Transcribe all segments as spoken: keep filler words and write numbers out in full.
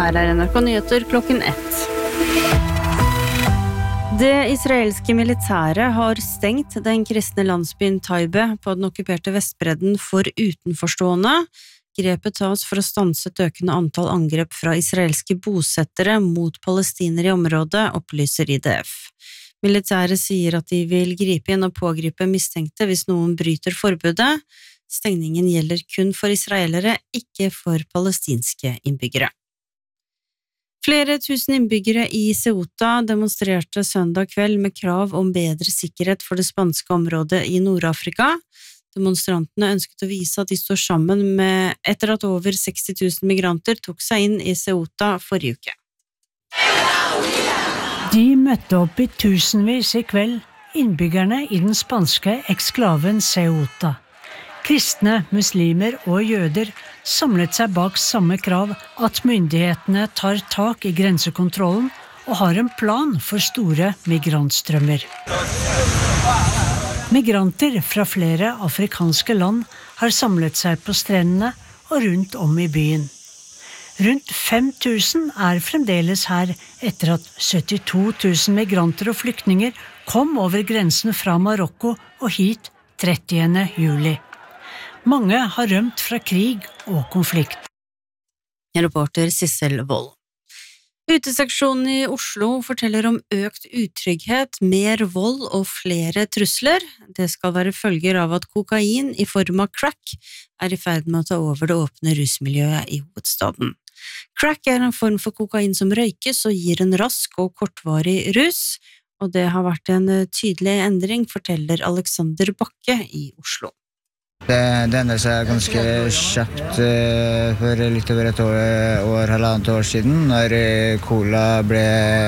Her er N R K Nyheter klokken ett. Det israelske militæret har stengt den kristne landsbyen Taibe på den okkuperte Vestbredden for utenforstående. Grepet tas for å stanse et økende antall angrep fra israelske bosettere mot palestinere i området, opplyser I D F. Militæret sier at de vil gripe inn og pågripe mistenkte hvis noen bryter forbudet. Stengningen gjelder kun for israelere, ikke for palestinske innbyggere. Flere tusen innbyggere I Ceuta demonstrerte søndag kveld med krav om bedre sikkerhet for det spanske området I Nord-Afrika. Demonstrantene ønsket å vise at de står sammen med etter at over seksti tusen migranter tok seg inn I Ceuta forrige uke. De møtte opp I tusenvis I kveld, innbyggerne I den spanske eksklaven Ceuta. Kristne, muslimer og jøder samlet seg bak samme krav at myndighetene tar tak I grensekontrollen og har en plan for store migrantstrømmer. Migranter fra flere afrikanske land har samlet seg på strendene og rundt om I byen. Rundt fem tusen er fremdeles her etter at syttito tusen migranter og flyktninger kom over grensen fra Marokko og hit trettiende juli. Mange har rømt fra krig og konflikt. Reporter Sissel Wold. Uteseksjonen I Oslo forteller om økt utrygghet, mer vold og flere trusler. Det skal være følger av at kokain I form av crack er I ferd med å ta over det åpne rusmiljøet I hovedstaden. Crack er en form for kokain som røykes og gir en rask og kortvarig rus, og det har vært en tydelig endring, forteller Alexander Bakke I Oslo. Det, det endret seg ganske kjapt uh, for litt over et år, år, halvannet år siden, når cola ble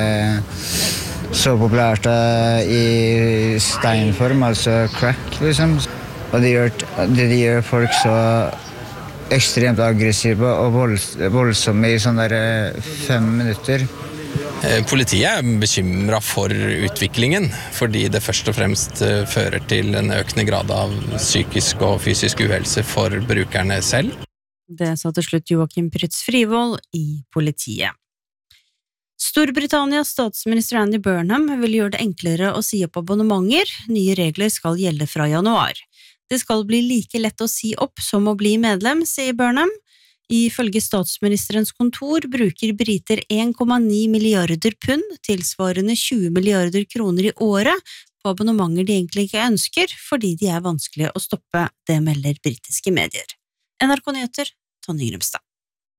så populært uh, I steinform, altså crack, liksom. Og det gjør, det, det gjør folk så ekstremt aggressive og volds, voldsomme I sånne der fem minutter. Politiet er bekymret for utviklingen, fordi det først og fremst fører til en økende grad av psykisk og fysisk uhelse for brukerne selv. Det sa til slutt Joachim Prytz Frivold I politiet. Storbritannias statsminister Andy Burnham vil gjøre det enklere å si opp abonnementer. Nye regler skal gjelde fra januar. Det skal bli like lett å si opp som å bli medlem, sier Burnham. Ifølge statsministerens kontor bruker briter en komma ni milliarder pund, tilsvarende tjue milliarder kroner I året, på abonnementer de egentlig ikke ønsker, fordi de er vanskelige å stoppe, det melder britiske medier. N R K Nyheter, Tonje Grimstad.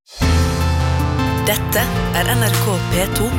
Dette er N R K P to.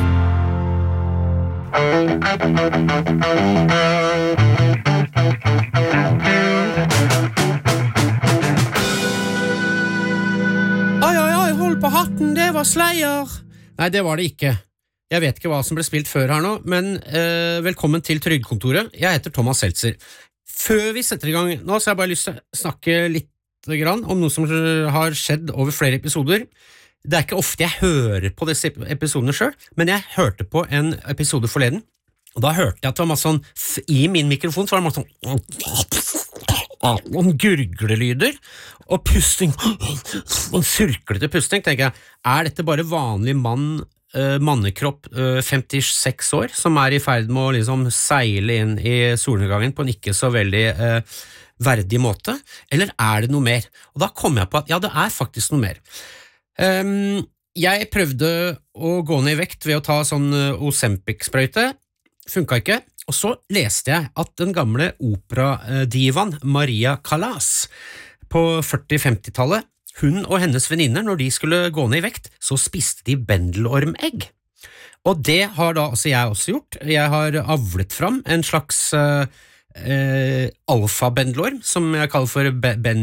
Oi, oi, oi, hold på hatten, det var Slayer. Nei, det var det ikke. Jeg vet ikke hva som ble spilt før her nå, men eh, velkommen til Trygdekontoret. Jeg heter Thomas Seltzer. Før vi setter I gang nå, så har jeg bare lyst til å snakke litt grann om noe som har skjedd over flere episoder. Det er ikke ofte jeg hører på disse episodene selv, men jeg hørte på en episode forleden, og da hørte jeg at det var masse sånn, I min mikrofon så var det masse sånn, noen gurglelyder, og pusting, og surklete pusting, tenker jeg, er dette bare vanlig mann, uh, mannekropp, uh, femtiseks år, som er I ferd med å liksom seile inn I solnedgangen på en ikke så veldig uh, verdig måte, eller er det noe mer? Og da kom jeg på at, ja, det er faktisk noe mer. Um, jeg prøvde å gå ned I vekt ved å ta sånn Ozempic-sprøyte, funket ikke, og så leste jeg at den gamle operadivan Maria Callas på førti-femti-tallet, hun og hennes venninner, når de skulle gå ned I vekt, så spiste de bendelormegg. Og det har da altså jeg også gjort. Jeg har avlet fram en slags uh, uh, alfa-bendelorm, som jeg kaller for ben